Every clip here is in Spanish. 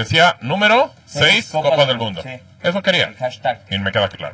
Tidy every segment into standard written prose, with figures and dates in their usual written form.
decía número 6 Copa del Mundo. Sí. Eso quería. El hashtag. Y me queda claro.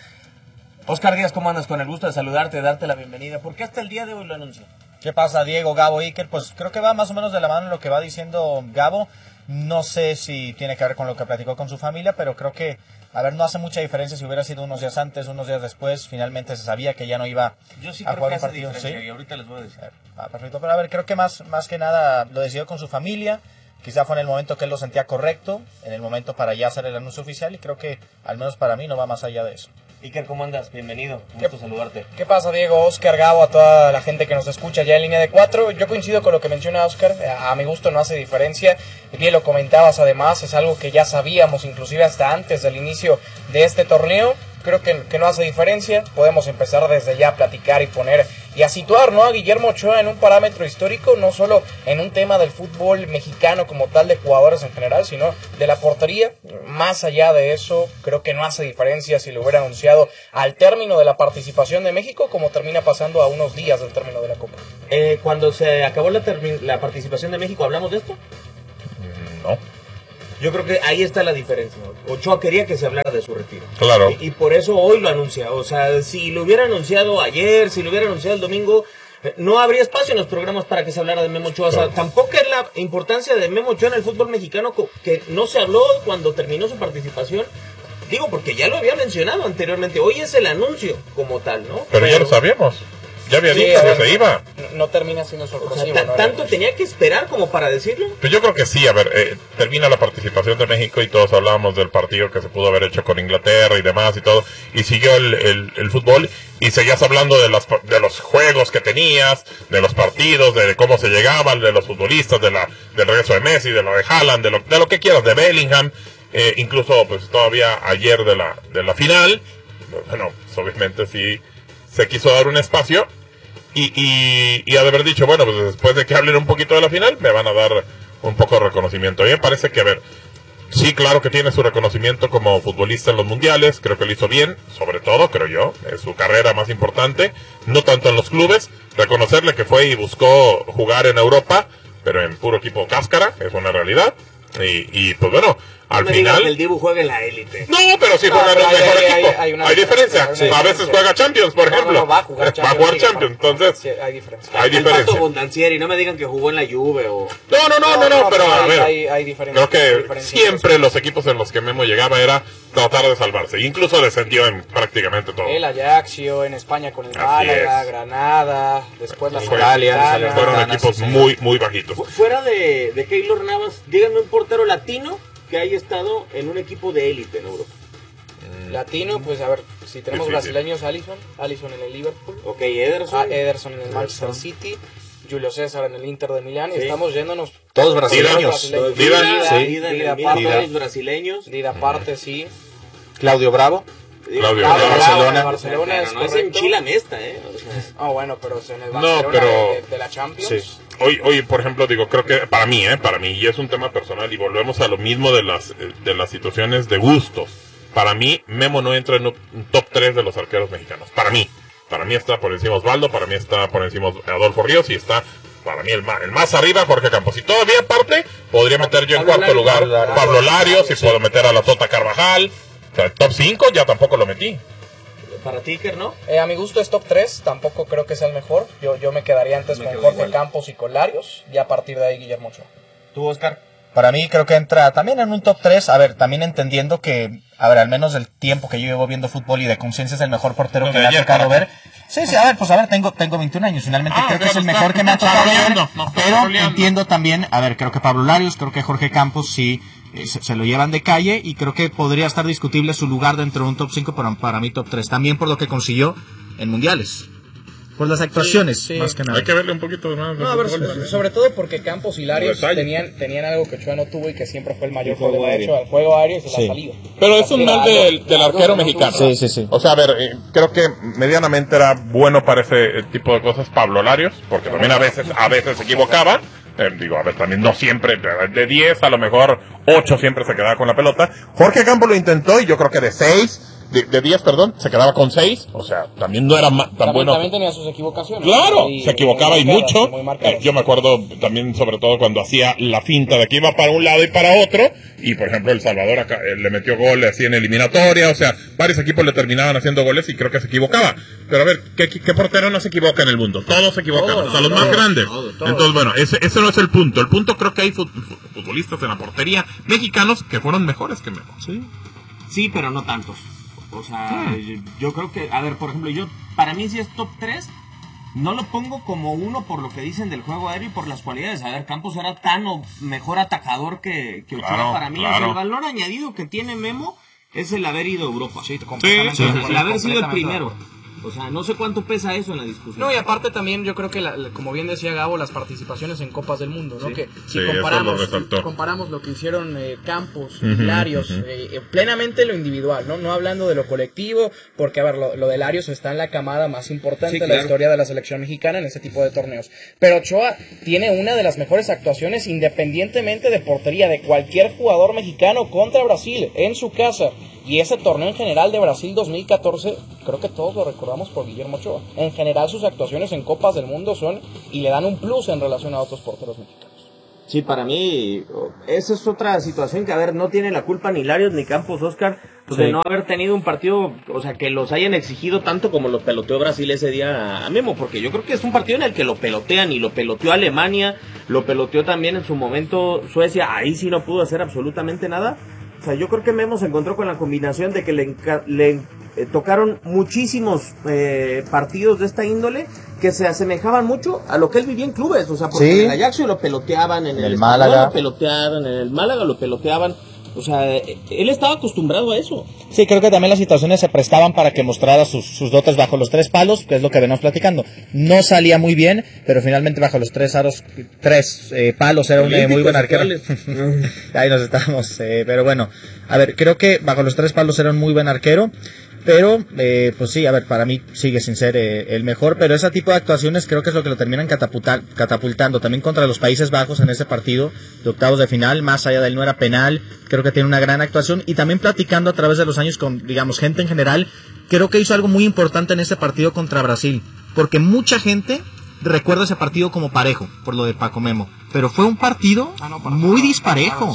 Oscar Díaz, ¿cómo andas? Con el gusto de saludarte, darte la bienvenida. ¿Por qué hasta el día de hoy lo anuncio? ¿Qué pasa, Diego, Gabo, Iker? Pues creo que va más o menos de la mano lo que va diciendo Gabo. No sé si tiene que ver con lo que platicó con su familia, pero creo que, no hace mucha diferencia si hubiera sido unos días antes, unos días después. Finalmente se sabía que ya no iba Yo sí a creo jugar que un hace partido. diferencia, ¿Sí? y ahorita les voy a decir. Perfecto, pero creo que más que nada lo decidió con su familia. Quizá fue en el momento que él lo sentía correcto, en el momento para ya hacer el anuncio oficial, y creo que, al menos para mí, no va más allá de eso. Iker, ¿cómo andas? Bienvenido, un gusto saludarte. ¿Qué pasa, Diego, Oscar, Gabo, a toda la gente que nos escucha ya en línea de 4? Yo coincido con lo que menciona Oscar, a mi gusto no hace diferencia, bien lo comentabas además, es algo que ya sabíamos inclusive hasta antes del inicio de este torneo. Creo que no hace diferencia, podemos empezar desde ya a platicar y poner y a situar, ¿no?, a Guillermo Ochoa en un parámetro histórico, no solo en un tema del fútbol mexicano como tal de jugadores en general, sino de la portería. Más allá de eso, creo que no hace diferencia si lo hubiera anunciado al término de la participación de México, como termina pasando a unos días del término de la Copa. Cuando se acabó la participación de México, ¿hablamos de esto? No. Yo creo que ahí está la diferencia. Ochoa quería que se hablara de su retiro. Claro. Y por eso hoy lo anuncia. O sea, si lo hubiera anunciado ayer, si lo hubiera anunciado el domingo, no habría espacio en los programas para que se hablara de Memo Ochoa. O sea, tampoco es la importancia de Memo Ochoa en el fútbol mexicano que no se habló cuando terminó su participación. Digo, porque ya lo había mencionado anteriormente. Hoy es el anuncio como tal, ¿no? Pero ya lo sabíamos. Ya había dicho que se iba. No termina siendo sorpresivo. O sea, ¿tanto tenía que esperar como para decirlo? Pues yo creo que sí, termina la participación de México y todos hablábamos del partido que se pudo haber hecho con Inglaterra y demás y todo, y siguió el fútbol, y seguías hablando de los juegos que tenías, de los partidos, de cómo se llegaban, de los futbolistas, del regreso de Messi, de lo de Haaland, de lo que quieras, de Bellingham, incluso pues todavía ayer de la final. Bueno, pues, obviamente sí se quiso dar un espacio. Y ha de haber dicho, bueno, pues después de que hablen un poquito de la final, me van a dar un poco de reconocimiento. A mí me parece que, sí, claro que tiene su reconocimiento como futbolista en los mundiales, creo que lo hizo bien, sobre todo, creo yo, es su carrera más importante, no tanto en los clubes, reconocerle que fue y buscó jugar en Europa, pero en puro equipo cáscara, es una realidad, y pues bueno, al final... que el Dibu juega en la élite. No, pero sí juega en el mejor equipo. Hay diferencia. Sí, a veces juega Champions, por ejemplo. No, va a jugar Champions. Entonces, sí, hay diferencia. Hay diferencia. El Pato Bondancieri, no me digan que jugó en la Juve o... No, pero a ver. Hay diferencia. Creo que siempre los equipos en los que Memo llegaba era tratar de salvarse. Incluso descendió en prácticamente todo. El Ajaxio, en España con el Málaga, Granada, después la Italia, fueron equipos muy bajitos. Fuera de Keylor Navas, díganme un portero latino que haya estado en un equipo de élite en Europa. Latino, pues a ver, si tenemos Difícil. brasileños, Alisson en el Liverpool, Ok, Ederson. Ederson en el Manchester City, Julio César en el Inter de Milán, Sí. y estamos yéndonos Todos brasileños. Dida en el Milan, Dida. los brasileños. Dida aparte, sí. Claudio Bravo. Claudio Bravo, Bravo. Barcelona Pero es no es en correcto. Chile Mesta, O sea, Bueno, pero es en el No, Barcelona pero- de la Champions. Sí. Hoy, por ejemplo, digo, creo que para mí, y es un tema personal, y volvemos a lo mismo de las situaciones de gustos. Para mí, Memo no entra en un top 3 de los arqueros mexicanos. Para mí está por encima Osvaldo, para mí está por encima Adolfo Ríos, y está, para mí, el más arriba, Jorge Campos. Y todavía, aparte, podría meter yo en cuarto lugar Pablo Larios, y puedo meter a la Tota Carvajal. O sea, el top 5 ya tampoco lo metí. para ti, Iker, ¿no? A mi gusto es top 3, tampoco creo que sea el mejor. Yo me quedaría antes con Jorge Campos y con Larios, y a partir de ahí Guillermo Ochoa. ¿Tú, Oscar? Para mí creo que entra también en un top 3, también entendiendo que, al menos del tiempo que yo llevo viendo fútbol y de conciencia es el mejor portero que me ha tocado ver. Sí, tengo 21 años, finalmente creo que es el mejor que me ha tocado ver, pero entiendo también, creo que Pablo Larios, creo que Jorge Campos sí se lo llevan de calle, y creo que podría estar discutible su lugar dentro de un top 5, pero para mí top 3, también por lo que consiguió en mundiales. Por las actuaciones, sí. más que nada. Hay que verle un poquito más. No, a ver, sobre todo porque Campos y Larios tenían algo que Ochoa no tuvo y que siempre fue el mayor problema de Ochoa, el juego aéreo y se la salida. Pero es un mal del arquero mexicano. Sí. O sea, creo que medianamente era bueno para ese tipo de cosas Pablo Larios, porque también a veces se equivocaba. También no siempre, de 10 a lo mejor 8 siempre se quedaba con la pelota. Jorge Campos lo intentó, y yo creo que de 6 de 10, perdón, se quedaba con 6, o sea, también no era tan bueno. También tenía sus equivocaciones. Claro, se equivocaba y mucho. Muy Yo me acuerdo también, sobre todo, cuando hacía la finta de que iba para un lado y para otro, y por ejemplo, El Salvador acá, le metió gol así en eliminatoria, o sea, varios equipos le terminaban haciendo goles y creo que se equivocaba. Pero a ver, ¿qué portero no se equivoca en el mundo? Todos se equivocan, hasta los más grandes. Entonces, bueno, ese no es el punto. El punto creo que hay futbolistas en la portería mexicanos que fueron mejores que Memo. Sí, pero no tantos. O sea, yo creo que, a ver, por ejemplo, para mí si es top 3, no lo pongo como uno por lo que dicen del juego aéreo y por las cualidades. A ver, Campos era tan o mejor atacador que Ochoa. Claro, para mí. claro. O sea, el valor añadido que tiene Memo es el haber ido a Europa. Sí, El haber sido el primero. O sea, no sé cuánto pesa eso en la discusión. No, y aparte también yo creo que, como bien decía Gabo, las participaciones en Copas del Mundo, ¿no? Sí. Que si Sí, comparamos lo que hicieron Campos y Larios, plenamente lo individual, ¿no? No hablando de lo colectivo, porque, a ver, lo de Larios está en la camada más importante de la historia de la selección mexicana en ese tipo de torneos. Pero Ochoa tiene una de las mejores actuaciones independientemente de portería de cualquier jugador mexicano contra Brasil en su casa. Y ese torneo en general de Brasil 2014, creo que todos lo recordamos por Guillermo Ochoa. En general sus actuaciones en Copas del Mundo son y le dan un plus en relación a otros porteros mexicanos. Sí, para mí, esa es otra situación que, a ver, no tiene la culpa ni Larios ni Campos, Oscar, pues de no haber tenido un partido, o sea, que los hayan exigido tanto como lo peloteó Brasil ese día a Memo, porque yo creo que es un partido en el que lo pelotean y lo peloteó Alemania, lo peloteó también en su momento Suecia, ahí sí no pudo hacer absolutamente nada. O sea, yo creo que Memo se encontró con la combinación de que le tocaron muchísimos partidos de esta índole que se asemejaban mucho a lo que él vivía en clubes. O sea, porque en el Ajax lo peloteaban, en el Málaga lo peloteaban, en el Málaga lo peloteaban. O sea, él estaba acostumbrado a eso. Sí, creo que también las situaciones se prestaban para que mostrara sus dotes bajo los 3 palos, que es lo que venimos platicando. No salía muy bien, pero finalmente bajo los 3 palos era un muy buen arquero. Ahí nos estamos, pero bueno, a ver, creo que bajo los 3 palos era un muy buen arquero. Pero, pues sí, a ver, para mí sigue sin ser el mejor, pero ese tipo de actuaciones creo que es lo que lo terminan catapultando también contra los Países Bajos en ese partido de octavos de final, más allá del no era penal, creo que tiene una gran actuación y también platicando a través de los años con, digamos, gente en general, creo que hizo algo muy importante en ese partido contra Brasil, porque mucha gente recuerda ese partido como parejo, por lo de Paco Memo, pero fue un partido muy disparejo,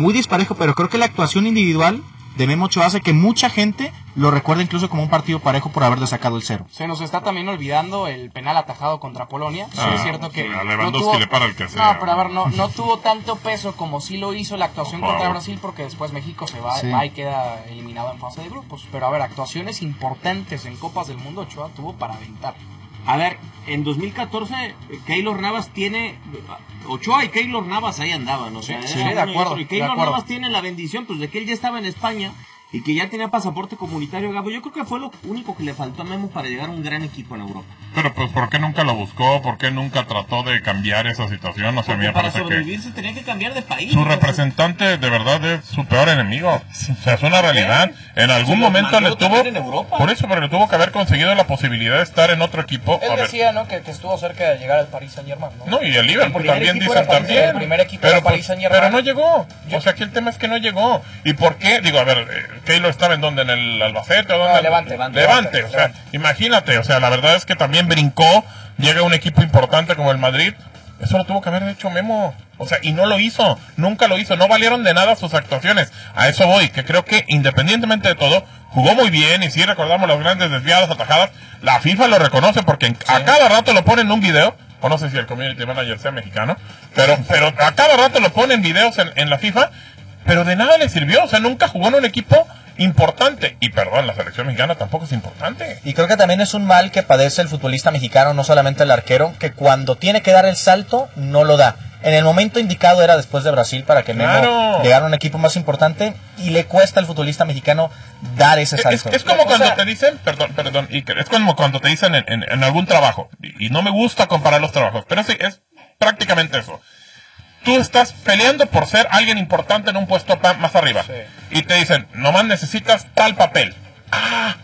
pero creo que la actuación individual de Memo Ochoa hace que mucha gente lo recuerde incluso como un partido parejo por haberle sacado el 0. Se nos está también olvidando el penal atajado contra Polonia. Sí, es cierto que a Lewandowski le para el que sea. No, pero a ver, no tuvo tanto peso como sí lo hizo la actuación contra Brasil, porque después México se va y queda eliminado en fase de grupos. Pero a ver, actuaciones importantes en Copas del Mundo Ochoa tuvo para aventar. A ver, en 2014 Keylor Navas tiene... Ochoa y Keylor Navas ahí andaban, o sea, sí, de acuerdo. Y Keylor Navas tiene la bendición, pues, de que él ya estaba en España y que ya tenía pasaporte comunitario, Gabo. Yo creo que fue lo único que le faltó a Memo para llegar a un gran equipo en Europa. Pero pues, ¿por qué nunca lo buscó? ¿Por qué nunca trató de cambiar esa situación? O sea, a mí me para parece sobrevivir que se tenía que cambiar de país. su representante de verdad es su peor enemigo. O sea, es una realidad. En algún momento le tuvo... Por eso, pero le tuvo que haber conseguido la posibilidad de estar en otro equipo. Él decía, ¿no? Que estuvo cerca de llegar al Paris Saint-Germain, ¿no? No, y el Liverpool también dicen también. El primer equipo era Paris Saint-Germain. Pero no llegó. O sea, aquí el tema es que no llegó. ¿Y por qué? Digo, a ver, Keylor estaba en donde, en el Albacete o donde. Levante. O sea, imagínate, o sea, la verdad es que también brincó, llega a un equipo importante como el Madrid. Eso lo tuvo que haber hecho Memo. O sea, y no lo hizo, nunca lo hizo, no valieron de nada sus actuaciones. A eso voy, que creo que independientemente de todo, jugó muy bien, y si recordamos las grandes desviadas, atajadas, la FIFA lo reconoce porque a cada rato lo ponen en un video, o no sé si el community manager sea mexicano, pero a cada rato lo ponen videos en la FIFA, pero de nada le sirvió, o sea, nunca jugó en un equipo importante, y perdón, la selección mexicana tampoco es importante. Y creo que también es un mal que padece el futbolista mexicano, no solamente el arquero, que cuando tiene que dar el salto, no lo da. En el momento indicado era después de Brasil para que Memo llegara a un equipo más importante, y le cuesta al futbolista mexicano dar ese salto. Es como cuando te dicen, perdón, Iker, es como cuando te dicen en algún trabajo, y no me gusta comparar los trabajos, pero sí, es prácticamente eso. Tú estás peleando por ser alguien importante en un puesto más arriba. Sí. Y te dicen, nomás necesitas tal papel. Ah,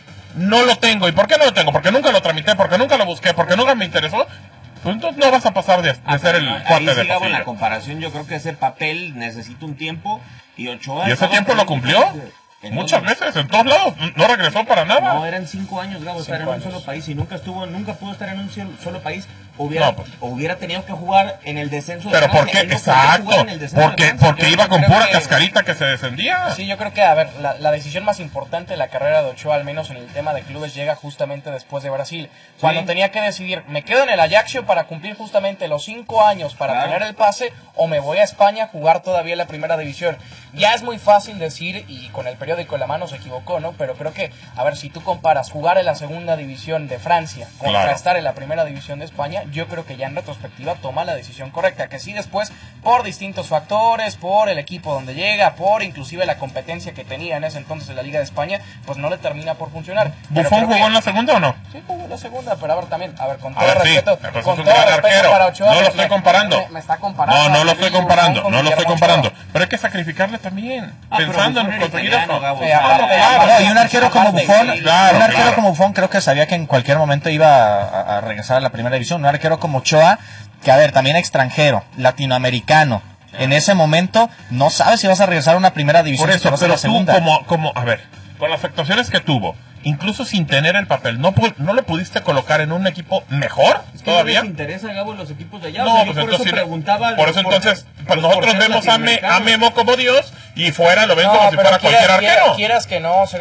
no lo tengo. ¿Y por qué no lo tengo? Porque nunca lo tramité, porque nunca lo busqué, porque nunca me interesó. Pues entonces no vas a pasar de ser el cuate de pasillo. En la comparación, yo creo que ese papel necesita un tiempo. Y Ochoa... ¿Y ese tiempo lo cumplió? Muchas veces, en todos lados, no regresó para nada. No, eran 5 años, Gabo, estar en un solo país y nunca pudo estar en un solo país. Hubiera tenido que jugar en el descenso de Francia. ¿Pero por qué? Exacto. Porque iba con pura cascarita que se descendía. Sí, yo creo que, a ver, la decisión más importante de la carrera de Ochoa, al menos en el tema de clubes, llega justamente después de Brasil. Cuando tenía que decidir, ¿me quedo en el Ajaxio para cumplir justamente los 5 años para tener el pase o me voy a España a jugar todavía en la primera división? Ya es muy fácil decir, y con el periódico en la mano se equivocó, ¿no? Pero creo que, a ver, si tú comparas jugar en la segunda división de Francia contra estar en la primera división de España, yo creo que ya en retrospectiva toma la decisión correcta, que sí después, por distintos factores, por el equipo donde llega, por inclusive la competencia que tenía en ese entonces en la Liga de España, pues no le termina por funcionar. ¿Buffon jugó en la segunda o no? Sí, jugó en la segunda, pero a ver también, con todo respeto, con todo respeto para Ochoa, no lo estoy comparando. Me está comparando. No lo estoy comparando, pero hay que sacrificarle también, pensando en conseguir esto. Y un arquero como Buffon, creo que sabía que en cualquier momento iba a regresar a la primera división. Un arquero como Ochoa, que a ver, también extranjero, latinoamericano, en ese momento no sabes si vas a regresar a una primera división. Por eso, pero tú a ver, con las actuaciones que tuvo, incluso sin tener el papel, ¿no le pudiste colocar en un equipo mejor todavía? ¿No les interesa, Gabo, los equipos de allá? No, pues entonces preguntaba. Por eso entonces, nosotros vemos a Memo como Dios y fuera lo ven como si fuera cualquier arquero. Quieras que no,